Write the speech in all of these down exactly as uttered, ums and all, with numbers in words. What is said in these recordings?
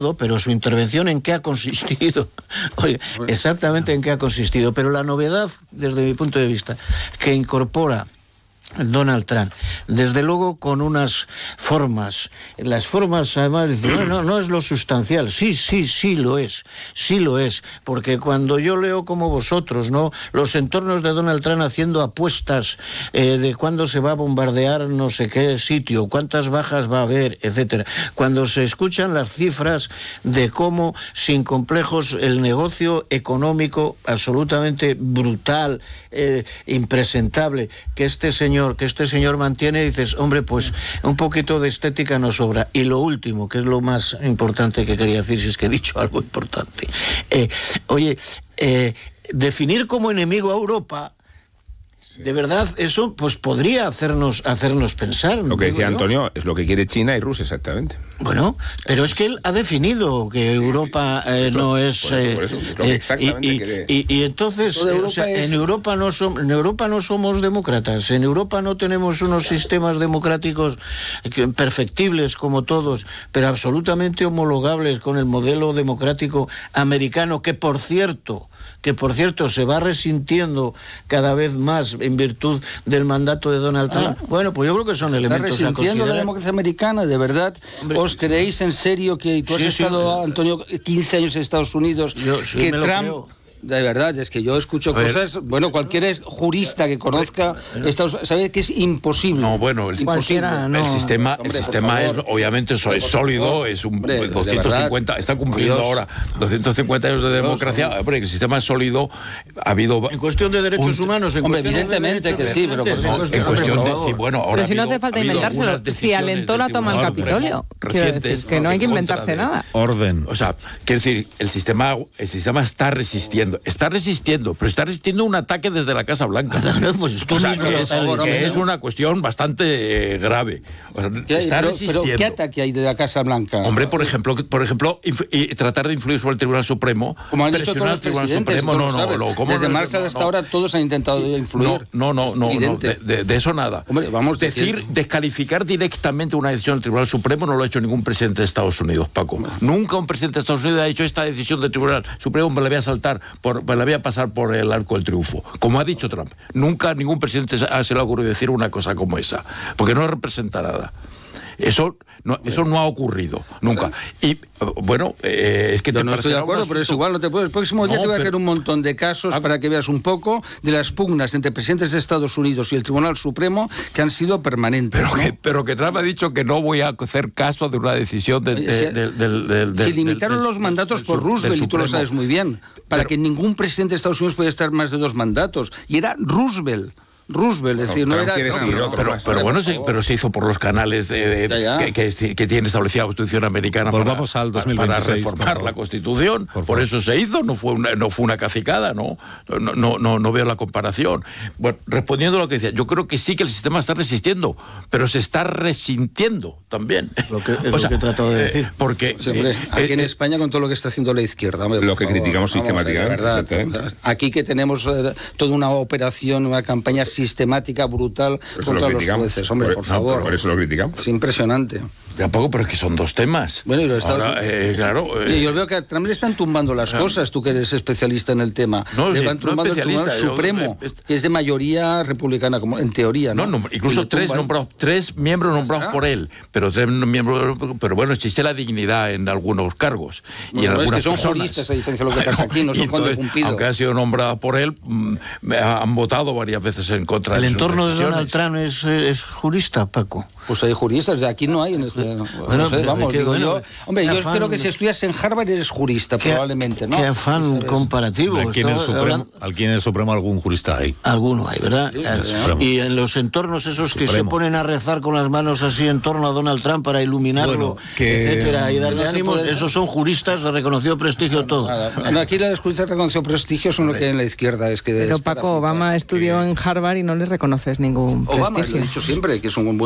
pero su intervención ¿en qué ha consistido? Oye, exactamente en qué ha consistido. Pero la novedad, desde mi punto de vista, que incorpora Donald Trump, desde luego con unas formas, las formas además dicen, no, no, no es lo sustancial, sí, sí, sí lo es, sí lo es, porque cuando yo leo como vosotros, ¿no?, los entornos de Donald Trump haciendo apuestas eh, de cuándo se va a bombardear no sé qué sitio, cuántas bajas va a haber, etcétera, cuando se escuchan las cifras de cómo, sin complejos, el negocio económico absolutamente brutal, eh, impresentable, que este señor que este señor mantiene, dices, hombre, pues un poquito de estética nos sobra. Y lo último, que es lo más importante que quería decir, si es que he dicho algo importante, eh, oye, eh, definir como enemigo a Europa, sí, de verdad, eso pues podría hacernos hacernos pensar. Lo que decía yo. Antonio, es lo que quiere China y Rusia, exactamente. Bueno, pero es que él ha definido que Europa eh, eso, no es... Por eso, por eso, es lo que exactamente y, quiere... y, y, y entonces, eh, o sea, es... en, Europa no som, en Europa no somos demócratas, en Europa no tenemos unos sistemas democráticos perfectibles como todos, pero absolutamente homologables con el modelo democrático americano, que por cierto... que por cierto se va resintiendo cada vez más en virtud del mandato de Donald Trump. Ah, bueno, pues yo creo que son elementos a considerar. ¿Está resintiendo la democracia americana? ¿De verdad? Hombre, ¿os creéis en serio que tú has sí, estado, sí, Antonio, quince años en Estados Unidos, yo, sí, que me Trump... Lo creo. De verdad, es que yo escucho cosas... Bueno, cualquier jurista que conozca Estados, sabe que es imposible. No, bueno, el, imposible. No. el sistema, Hombre, el sistema es, obviamente, eso es sólido, es un hombre, doscientos cincuenta, está cumpliendo Dios. ahora doscientos cincuenta años de democracia. Dios, hombre, el sistema es sólido, ha habido... En cuestión de derechos un, humanos, en hombre, evidentemente que sí, pero... No, no, en cuestión de... Sí, bueno, ahora pero si no hace falta inventárselo, si alentó la toma al Capitolio, recientes, que no hay que inventarse nada. Orden. O sea, quiero decir, el sistema, el sistema está resistiendo, está resistiendo pero está resistiendo un ataque desde la Casa Blanca. Pues o sea, que es, que es una cuestión bastante eh, grave. O sea, está pero, resistiendo. Pero ¿qué ataque hay de la Casa Blanca? Hombre, por ejemplo, por ejemplo, y tratar de influir sobre el Tribunal Supremo. Como han dicho todos los presidentes. Supremo, no, no, no, ¿cómo Desde no, Marshall no, hasta no, ahora todos han intentado influir. No, no, no, no, no de, de, de eso nada. Hombre, vamos decir, decir, descalificar directamente una decisión del Tribunal Supremo no lo ha hecho ningún presidente de Estados Unidos, Paco. Hombre. Nunca un presidente de Estados Unidos ha hecho esta decisión del Tribunal Supremo, me la voy a saltar, por, me la voy a pasar por el arco del triunfo, como ha dicho Trump. Nunca a ningún presidente se le ha ocurrido decir una cosa como esa, porque no representa nada. Eso no, eso no ha ocurrido nunca. Y bueno, eh, es que yo te no estoy de acuerdo, pero es igual, no te puedo. El próximo día no, te voy a hacer un montón de casos ah, para que veas un poco de las pugnas entre presidentes de Estados Unidos y el Tribunal Supremo que han sido permanentes. Pero, ¿no? que, pero que Trump ha dicho que no voy a hacer caso de una decisión del... Se, del, del, del, se del limitaron del, los mandatos del, por Roosevelt, y tú lo sabes muy bien, para pero, que ningún presidente de Estados Unidos pudiera estar más de dos mandatos. Y era Roosevelt. Roosevelt, es decir, no, no era... No, no, pero, pero bueno, se, pero se hizo por los canales de, de, ya, ya. Que, que, que tiene establecida la Constitución americana. Volvamos para, al dos mil veintiséis, para reformar por la Constitución. Por, por eso se hizo, no fue una, no fue una cacicada, ¿no? No, no, no, no veo la comparación. Bueno, respondiendo a lo que decía, yo creo que sí que el sistema está resistiendo, pero se está resintiendo también. Lo que, es o lo sea, que he tratado de decir. Eh, porque... Sí, hombre, eh, aquí eh, en España con todo lo que está haciendo la izquierda. Hombre, lo que favor, criticamos vamos, sistemáticamente. Verdad, aquí que tenemos eh, toda una operación, una campaña sistemática brutal contra los jueces, hombre, por, por favor. No, por eso lo criticamos. Es impresionante. Tampoco, pero es que son dos temas. Bueno, y lo Estados Ahora, eh, claro. Eh, yo veo que también le están tumbando las claro. cosas, tú que eres especialista en el tema. No, le sí, van tumbando no el Tribunal yo, Supremo, yo, que es de mayoría republicana, como en teoría, ¿no? No, no incluso tres nombrados, tres miembros nombrados ¿Ah? por él, pero tres miembros, pero bueno, existe la dignidad en algunos cargos y bueno, en algunas es que son personas. juristas, a diferencia de lo que pasa aquí, no son Conde Cumplido. Aunque ha sido nombrada por él, me han votado varias veces en contra el de El entorno de Donald Trump es, es jurista, Paco. Pues hay juristas, de aquí no hay en este... Bueno, no sé, vamos, digo bueno, yo... Hombre, yo espero que si estudias en Harvard eres jurista, qué, probablemente, ¿no? Qué afán ¿sabes? comparativo. Aquí en, el Supremo, aquí en el Supremo algún jurista hay. Alguno hay, ¿verdad? Sí, sí, y en los entornos esos que Supremo. se ponen a rezar con las manos así en torno a Donald Trump para iluminarlo, bueno, que, etcétera, y darle no ánimos, puede... esos son juristas de reconocido prestigio todo. Bueno, aquí los juristas de reconocido prestigio son lo que hay en la izquierda. Es que Pero Paco, Obama estudió en Harvard y no le reconoces ningún Obama, prestigio. Obama, lo he dicho siempre, que es un muy buen jurista.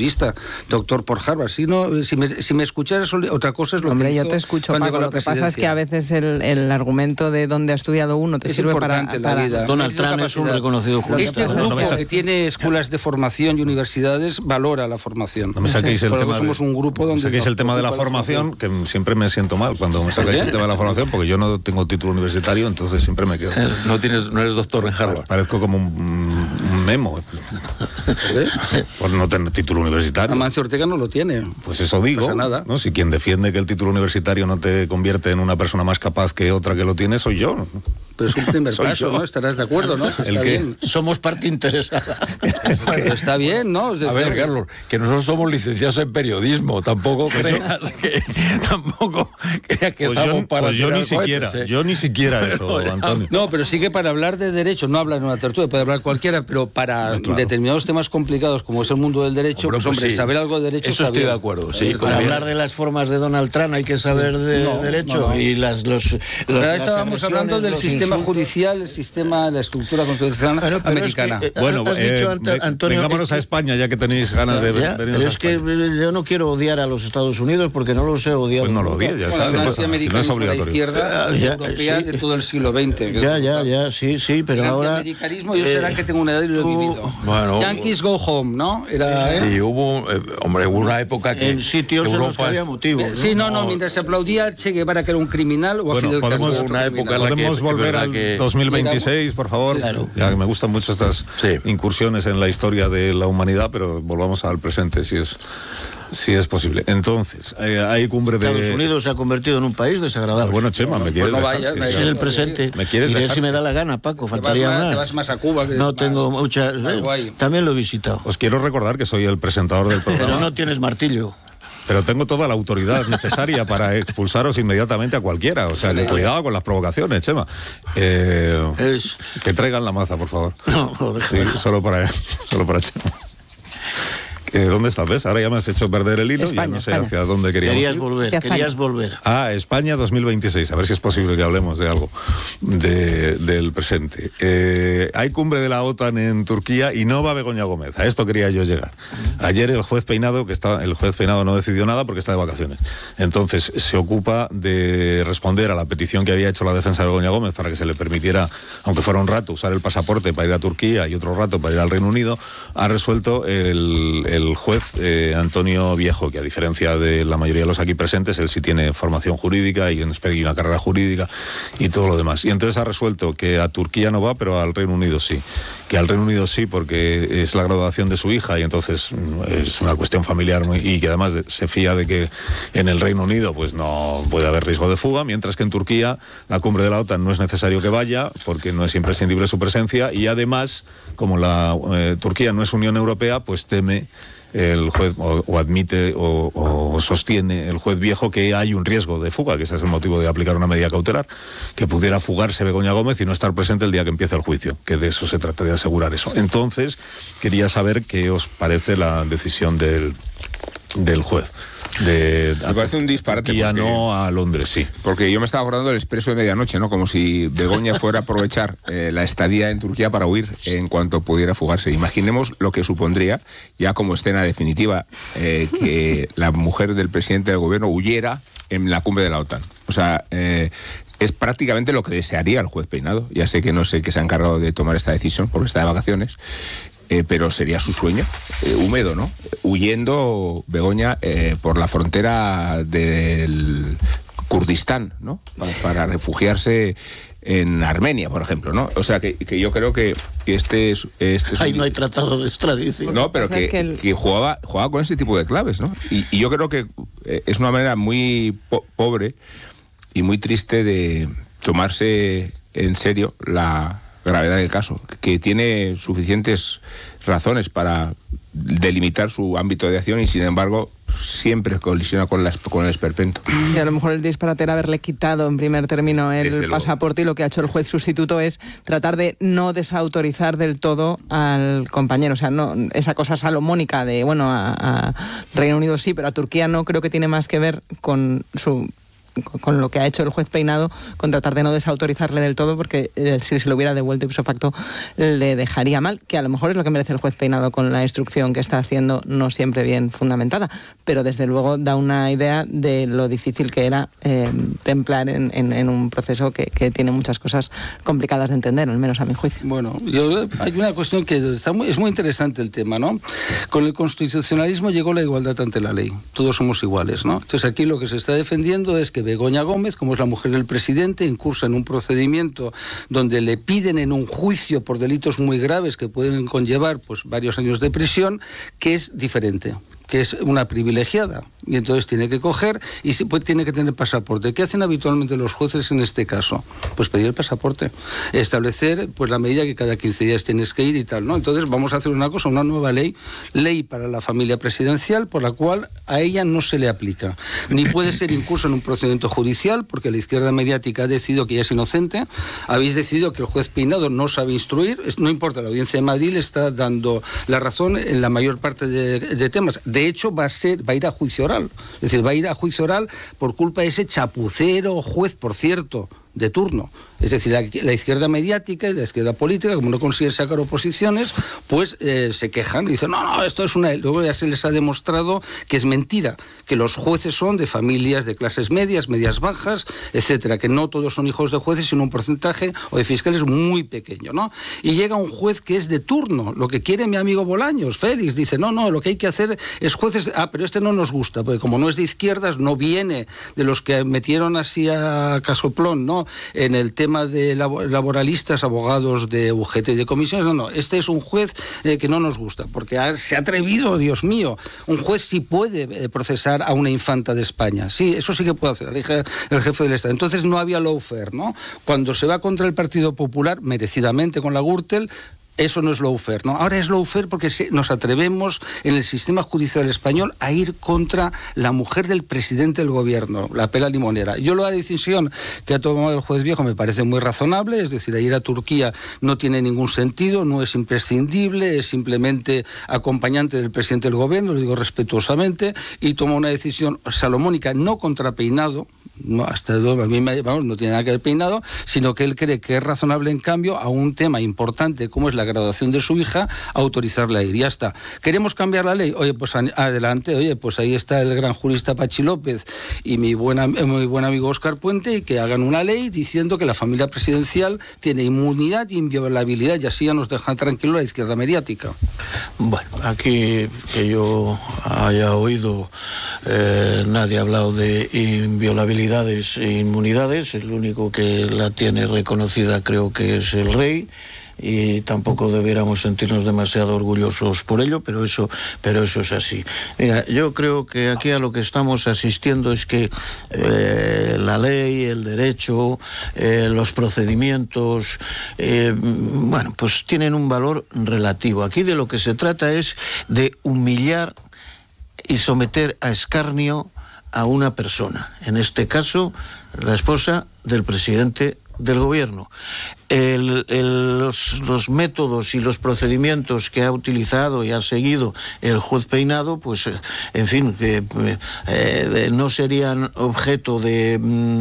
jurista, doctor por Harvard. Si, no, si, me, si me escucharas, otra cosa es lo Hombre, que hizo yo te escucho, cuando Paco, lo que pasa es que a veces el, el argumento de dónde ha estudiado uno te es sirve para, para la vida. Donald Trump es un reconocido jurista. Este grupo que tiene escuelas de formación y universidades valora la formación. No me saquéis el tema somos un grupo donde me saquéis el tema de la formación, que siempre me siento mal cuando me sacáis el tema de la formación, porque yo no tengo título universitario, entonces siempre me quedo. No tienes, no eres doctor en Harvard. Parezco como un, un memo. ¿Eh? Por no tener título universitario. Amancio Ortega no lo tiene. Pues eso digo. No pasa nada. ¿No? Si quien defiende que el título universitario no te convierte en una persona más capaz que otra que lo tiene, soy yo. Pero es un primer paso, ¿no? Estarás de acuerdo, ¿no? Está el que bien. Somos parte interesada. Pero está bien, ¿no? Es decir, a ver, Carlos, que nosotros somos licenciados en periodismo, tampoco creas que tampoco creas que pues estamos yo, para pues yo ni cohetes, siquiera, ¿eh? yo ni siquiera eso, ya, Antonio. no, pero sí que para hablar de derecho, no hablar en una tertulia, puede hablar cualquiera, pero para claro. determinados temas complicados como es el mundo del derecho, Hombre, pues pues hombre, sí. saber algo de derecho Eso está estoy bien. de acuerdo, sí. Eh, Para Bien. hablar de las formas de Donald Trump hay que saber de No, derecho no, no. y las los, los Ahora las estábamos hablando agresiones, del los sistema insultos. judicial, el sistema, la estructura constitucional Bueno, pero americana. es que, eh, Bueno, has eh, dicho, Ant- ve- Antonio, vengámonos es a que- España, ya que tenéis ganas de Ya, venirnos pero a es que España. yo no quiero odiar a los Estados Unidos porque no los he odiado. Pues no lo nunca. odies, ya Bueno, está. la ¿qué pasa? Si no es antiamericanismo de la obligatorio. izquierda Ah, ya, europea sí. de todo el siglo veinte. que Ya, es ya, brutal. ya, sí, sí, pero El ahora... antiamericanismo, yo eh, será que tengo una edad y lo he tú- vivido. Bueno, Yankees go home, ¿no? Era, ¿eh? Sí, hubo, eh, hombre, hubo una época que En sitios en los que Europa había es- motivos. ¿no? Sí, no, no, mientras se aplaudía a Che Guevara que era un criminal o a Bueno, Fidel Castro podemos- que era otro una época en criminal. la que- Podemos es volver verdad al que- dos mil veintiséis, por favor. Claro. Ya que me gustan mucho estas Sí. incursiones en la historia de la humanidad, pero volvamos al presente, si es, si es posible. Entonces, eh, hay cumbre de... Estados Unidos se ha convertido en un país desagradable. Bueno, Chema, ¿me quieres no dejar? vayas, Sí, no es ya. en el presente. ¿Me quieres Iré dejar? si me da la gana, Paco, Te vas, faltaría más, más. te vas más a Cuba. Que No más- tengo muchas... más eh, guay. También lo he visitado. Os quiero recordar que soy el presentador del programa. Pero no tienes martillo. Pero tengo toda la autoridad necesaria para expulsaros inmediatamente a cualquiera. O sea, que cuidado con las provocaciones, Chema. Eh, Es... que traigan la maza, por favor. No, joder. Sí, solo para, solo para Chema. Eh, ¿Dónde estás? ¿Ves? Ahora ya me has hecho perder el hilo y ya España, no sé España. hacia dónde queríamos Querías ir. volver, Hacia querías España. volver. Ah, España dos mil veintiséis, a ver si es posible que hablemos de algo de, del presente. Eh, hay cumbre de la OTAN en Turquía y no va Begoña Gómez, a esto quería yo llegar. Ayer el juez Peinado, que está, el juez Peinado no decidió nada porque está de vacaciones, entonces se ocupa de responder a la petición que había hecho la defensa de Begoña Gómez para que se le permitiera, aunque fuera un rato, usar el pasaporte para ir a Turquía y otro rato para ir al Reino Unido. Ha resuelto el, el juez eh, Antonio Viejo, que a diferencia de la mayoría de los aquí presentes, él sí tiene formación jurídica y una carrera jurídica y todo lo demás. Y entonces ha resuelto que a Turquía no va, pero al Reino Unido sí. Que al Reino Unido sí, porque es la graduación de su hija y entonces es una cuestión familiar muy, y que además de, se fía de que en el Reino Unido pues no puede haber riesgo de fuga, mientras que en Turquía la cumbre de la OTAN no es necesario que vaya porque no es imprescindible su presencia y además, como la eh, Turquía no es Unión Europea, pues teme el juez o, o admite o, o sostiene el juez Viejo que hay un riesgo de fuga, que ese es el motivo de aplicar una medida cautelar, que pudiera fugarse Begoña Gómez y no estar presente el día que empiece el juicio, que de eso se trata, de asegurar eso. Entonces, quería saber qué os parece la decisión del, del juez. De, Me parece un disparate. Y ya porque- no a Londres, sí. Porque yo me estaba acordando del expreso de medianoche, ¿no? Como si Begoña fuera a aprovechar eh, la estadía en Turquía para huir en cuanto pudiera fugarse. Imaginemos lo que supondría, ya como escena definitiva, eh, que la mujer del presidente del gobierno huyera en la cumbre de la OTAN. O sea, eh, es prácticamente lo que desearía el juez Peinado. Ya sé que no sé que se ha encargado de tomar esta decisión porque está de vacaciones. Eh, pero sería su sueño, eh, húmedo, ¿no? Huyendo Begoña eh, por la frontera del Kurdistán, ¿no? Para, para refugiarse en Armenia, por ejemplo, ¿no? O sea, que, que yo creo que este es... Este es Ahí un- no hay tratado de extradición. No, pero Lo que que, pasa es que el- que jugaba, jugaba con ese tipo de claves, ¿no? Y, y yo creo que eh, es una manera muy po- pobre y muy triste de tomarse en serio la gravedad del caso, que tiene suficientes razones para delimitar su ámbito de acción y sin embargo siempre colisiona con, las, con el esperpento. Sí, a lo mejor el disparate era haberle quitado en primer término el Desde luego. pasaporte y lo que ha hecho el juez sustituto es tratar de no desautorizar del todo al compañero. O sea, no esa cosa salomónica de, bueno, a, a Reino Unido sí, pero a Turquía no, creo que tiene más que ver con su con lo que ha hecho el juez Peinado, con tratar de no desautorizarle del todo, porque eh, si se lo hubiera devuelto ipso facto le dejaría mal, que a lo mejor es lo que merece el juez Peinado con la instrucción que está haciendo, no siempre bien fundamentada, pero desde luego da una idea de lo difícil que era eh, templar en, en, en un proceso que, que tiene muchas cosas complicadas de entender, al menos a mi juicio. Bueno, yo, hay una cuestión que está muy, es muy interesante el tema, ¿no? Con el constitucionalismo llegó la igualdad ante la ley, todos somos iguales, ¿no? Entonces aquí lo que se está defendiendo es que Begoña Gómez, como es la mujer del presidente, incursa en un procedimiento donde le piden en un juicio por delitos muy graves que pueden conllevar pues varios años de prisión, que es diferente, que es una privilegiada, y entonces tiene que coger y pues, tiene que tener pasaporte. ¿Qué hacen habitualmente los jueces en este caso? Pues pedir el pasaporte, establecer pues la medida que cada quince días tienes que ir y tal, ¿no? Entonces vamos a hacer una cosa, una nueva ley, ley para la familia presidencial, por la cual a ella no se le aplica, ni puede ser incurso en un procedimiento judicial, porque la izquierda mediática ha decidido que ella es inocente, habéis decidido que el juez Peinado no sabe instruir, no importa, la Audiencia de Madrid le está dando la razón en la mayor parte de, de temas. De hecho, va a ser, va a ir a juicio oral. Es decir, va a ir a juicio oral por culpa de ese chapucero juez, por cierto, de turno. Es decir, la, la izquierda mediática y la izquierda política, como no consiguen sacar oposiciones, pues eh, se quejan y dicen, no, no, esto es una... Luego ya se les ha demostrado que es mentira, que los jueces son de familias de clases medias, medias bajas, etcétera, que no todos son hijos de jueces, sino un porcentaje o de fiscales muy pequeño, ¿no? Y llega un juez que es de turno, lo que quiere mi amigo Bolaños, Félix, dice, no, no, lo que hay que hacer es jueces... Ah, pero este no nos gusta, porque como no es de izquierdas, no viene de los que metieron así a casoplón, ¿no?, en el tema de laboralistas, abogados de U G T y de comisiones, no, no, este es un juez eh, que no nos gusta, porque ha, se ha atrevido, Dios mío, un juez sí puede eh, procesar a una infanta de España, sí, eso sí que puede hacer el, el jefe del Estado. Entonces no había lawfare, ¿no? Cuando se va contra el Partido Popular, merecidamente con la Gürtel, eso no es lawfare, ¿no? Ahora es lawfare porque se, nos atrevemos en el sistema judicial español a ir contra la mujer del presidente del gobierno, la pela limonera. Yo la decisión que ha tomado el juez viejo me parece muy razonable, es decir, ir a Turquía no tiene ningún sentido, no es imprescindible, es simplemente acompañante del presidente del gobierno, lo digo respetuosamente, y toma una decisión salomónica, no contra Peinado, no, hasta a mí vamos, no tiene nada que ver Peinado, sino que él cree que es razonable, en cambio, a un tema importante como es la graduación de su hija, autorizarla a ir. Ya está. ¿Queremos cambiar la ley? Oye, pues adelante. Oye, pues ahí está el gran jurista Pachi López y mi, buena, mi buen amigo Óscar Puente, y que hagan una ley diciendo que la familia presidencial tiene inmunidad e inviolabilidad, y así ya nos dejan tranquilo la izquierda mediática. Bueno, aquí que yo haya oído, eh, nadie ha hablado de inviolabilidades e inmunidades. El único que la tiene reconocida creo que es el rey, y tampoco debiéramos sentirnos demasiado orgullosos por ello, pero eso, pero eso es así. Mira, yo creo que aquí a lo que estamos asistiendo es que eh, la ley, el derecho, eh, los procedimientos, eh, bueno, pues tienen un valor relativo. Aquí de lo que se trata es de humillar y someter a escarnio a una persona, en este caso la esposa del presidente del gobierno. El, el, los, los métodos y los procedimientos que ha utilizado y ha seguido el juez Peinado, pues en fin, que eh, no serían objeto de,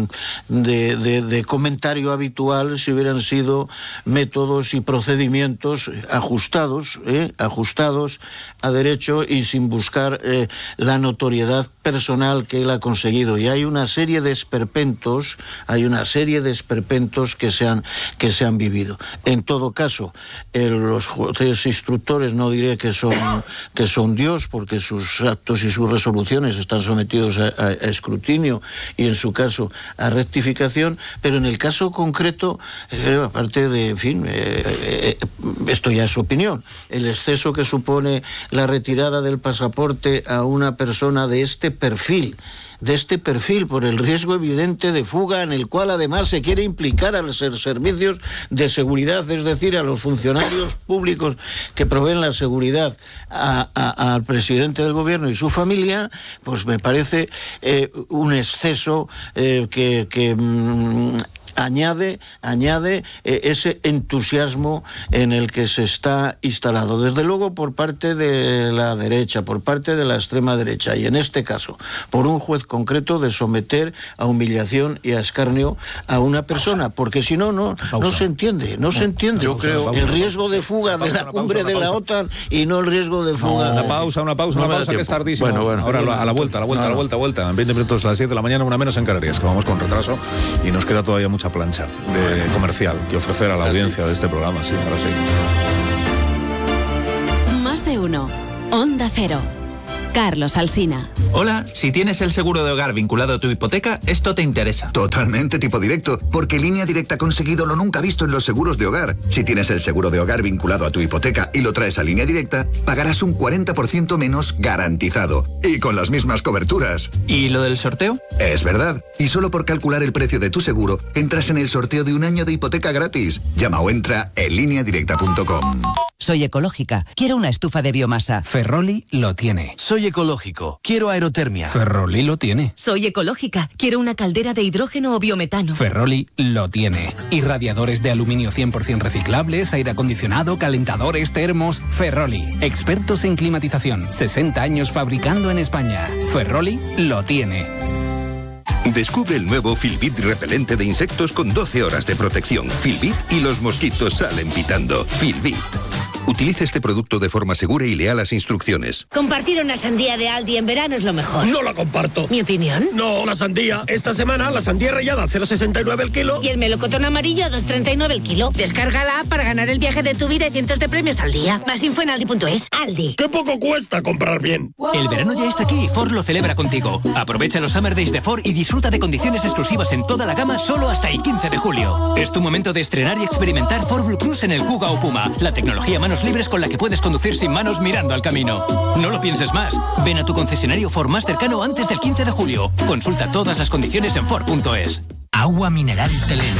de, de, de comentario habitual si hubieran sido métodos y procedimientos ajustados, eh, ajustados a derecho y sin buscar eh, la notoriedad personal que él ha conseguido. Y hay una serie de esperpentos, hay una serie de esperpentos que se han que se han vivido. En todo caso, eh, los jueces instructores no diré que son que son Dios, porque sus actos y sus resoluciones están sometidos a, a, a escrutinio y en su caso a rectificación, pero en el caso concreto, eh, aparte de, en fin, eh, eh, esto ya es opinión, el exceso que supone la retirada del pasaporte a una persona de este perfil, de este perfil por el riesgo evidente de fuga en el cual además se quiere implicar a los servicios de seguridad, es decir, a los funcionarios públicos que proveen la seguridad a, a, al presidente del gobierno y su familia, pues me parece eh, un exceso eh, que... que mm, añade, añade eh, ese entusiasmo en el que se está instalado. Desde luego por parte de la derecha, por parte de la extrema derecha, y en este caso, por un juez concreto, de someter a humillación y a escarnio a una persona, porque si no, no, no se entiende, no se entiende. Yo creo el riesgo de fuga de la cumbre de la OTAN y no el riesgo de fuga. Una pausa, una pausa, No una me da pausa que es tiempo. tardísimo. Bueno, bueno. Ahora a la vuelta, a la vuelta, a la vuelta, a la vuelta. En veinte minutos a las diez de la mañana, una menos en Canarias, que vamos con retraso y nos queda todavía mucha plancha de comercial que ofrecer a la audiencia de este programa. Sí, ahora sí. Más de uno. Onda Cero. Carlos Alsina. Hola, si tienes el seguro de hogar vinculado a tu hipoteca, esto te interesa. Totalmente tipo directo, porque Línea Directa ha conseguido lo nunca visto en los seguros de hogar. Si tienes el seguro de hogar vinculado a tu hipoteca y lo traes a Línea Directa, pagarás un cuarenta por ciento menos garantizado. Y con las mismas coberturas. ¿Y lo del sorteo? Es verdad. Y solo por calcular el precio de tu seguro, entras en el sorteo de un año de hipoteca gratis. Llama o entra en línea directa punto com. Soy ecológica. Quiero una estufa de biomasa. Ferroli lo tiene. Soy ecológico. Quiero aerotermia. Ferroli lo tiene. Soy ecológica. Quiero una caldera de hidrógeno o biometano. Ferroli lo tiene. Irradiadores de aluminio cien por ciento reciclables, aire acondicionado, calentadores, termos. Ferroli. Expertos en climatización. sesenta años fabricando en España. Ferroli lo tiene. Descubre el nuevo Filbit repelente de insectos con doce horas de protección. Filbit y los mosquitos salen pitando. Filbit. Utilice este producto de forma segura y lea las instrucciones. Compartir una sandía de Aldi en verano es lo mejor. No la comparto. ¿Mi opinión? No, la sandía. Esta semana la sandía rallada a cero coma sesenta y nueve el kilo. Y el melocotón amarillo a dos coma treinta y nueve el kilo. Descárgala para ganar el viaje de tu vida y cientos de premios al día. Más info en aldi punto es. Aldi. ¡Qué poco cuesta comprar bien! El verano ya está aquí y Ford lo celebra contigo. Aprovecha los Summer Days de Ford y disfruta de condiciones exclusivas en toda la gama solo hasta el quince de julio. Es tu momento de estrenar y experimentar Ford Blue Cruise en el Kuga o Puma, la tecnología manos libres con la que puedes conducir sin manos mirando al camino. No lo pienses más. Ven a tu concesionario Ford más cercano antes del quince de julio. Consulta todas las condiciones en Ford punto es. Agua mineral Telelo.